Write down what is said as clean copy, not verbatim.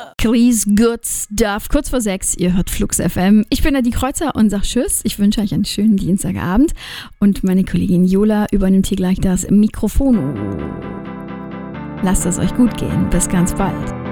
Chris Good Stuff. Kurz vor 6, ihr hört Flux FM. Ich bin Adi Kreuzer und sag Tschüss. Ich wünsche euch einen schönen Dienstagabend. Und meine Kollegin Jola übernimmt hier gleich das Mikrofon. Lasst es euch gut gehen. Bis ganz bald.